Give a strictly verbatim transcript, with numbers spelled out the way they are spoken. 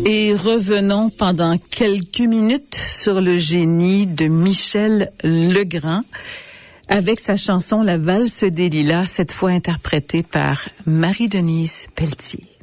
Et revenons pendant quelques minutes sur le génie de Michel Legrand avec sa chanson La valse des lilas, cette fois interprétée par Marie-Denise Pelletier.